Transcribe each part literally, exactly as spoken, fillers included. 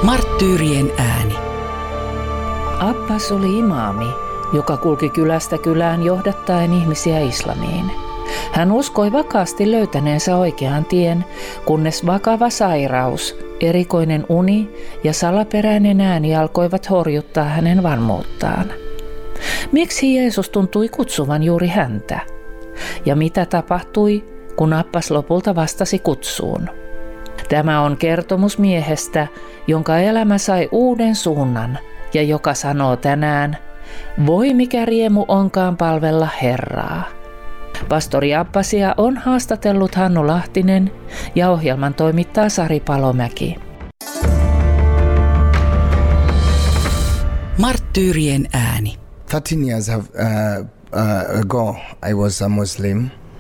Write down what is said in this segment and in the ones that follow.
Marttyyrien ääni. Abbas oli imaami, joka kulki kylästä kylään johdattaen ihmisiä islamiin. Hän uskoi vakaasti löytäneensä oikean tien, kunnes vakava sairaus, erikoinen uni ja salaperäinen ääni alkoivat horjuttaa hänen varmuuttaan. Miksi Jeesus tuntui kutsuvan juuri häntä? Ja mitä tapahtui, kun Abbas lopulta vastasi kutsuun? Tämä on kertomus miehestä, jonka elämä sai uuden suunnan ja joka sanoo tänään, voi mikä riemu onkaan palvella Herraa. Pastori Abbasia on haastatellut Hannu Lahtinen ja ohjelman toimittaa Sari Palomäki. Marttyyrien ääni. thirteen years have, uh, uh, ago, I was a Muslim.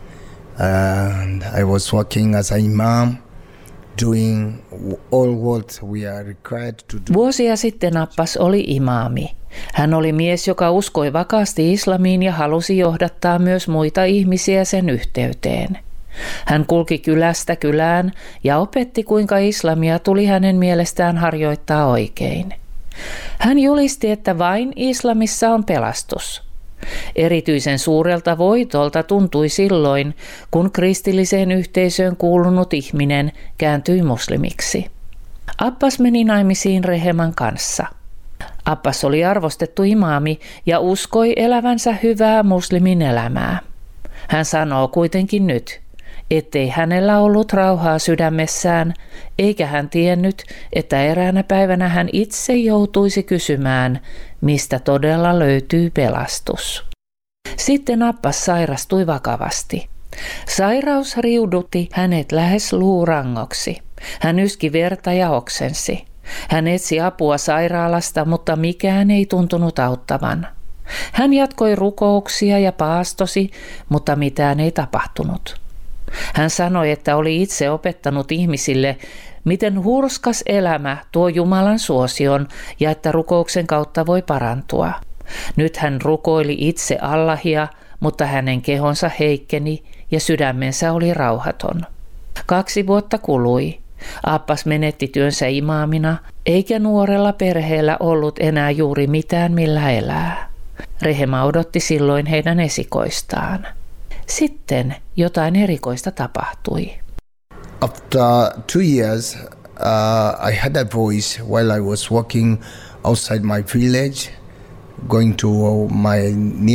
Uh, and I was working as an imam, doing all what we are required to do. Vuosia sitten Abbas oli imaami. Hän oli mies, joka uskoi vakaasti islamiin ja halusi johdattaa myös muita ihmisiä sen yhteyteen. Hän kulki kylästä kylään ja opetti, kuinka islamia tuli hänen mielestään harjoittaa oikein. Hän julisti, että vain islamissa on pelastus. Erityisen suurelta voitolta tuntui silloin, kun kristilliseen yhteisöön kuulunut ihminen kääntyi muslimiksi. Abbas meni naimisiin Reheman kanssa. Abbas oli arvostettu imaami ja uskoi elävänsä hyvää muslimin elämää. Hän sanoo kuitenkin nyt, ettei hänellä ollut rauhaa sydämessään, eikä hän tiennyt, että eräänä päivänä hän itse joutuisi kysymään, mistä todella löytyy pelastus. Sitten Abbas sairastui vakavasti. Sairaus riudutti hänet lähes luurangoksi. Hän yski verta ja oksensi. Hän etsi apua sairaalasta, mutta mikään ei tuntunut auttavan. Hän jatkoi rukouksia ja paastosi, mutta mitään ei tapahtunut. Hän sanoi, että oli itse opettanut ihmisille, miten hurskas elämä tuo Jumalan suosion ja että rukouksen kautta voi parantua. Nyt hän rukoili itse Allahia, mutta hänen kehonsa heikkeni ja sydämensä oli rauhaton. Kaksi vuotta kului. Abbas menetti työnsä imaamina, eikä nuorella perheellä ollut enää juuri mitään millä elää. Rehema odotti silloin heidän esikoistaan. Sitten jotain erikoista tapahtui. After two years, uh, I had a voice while I was walking outside my village, going to my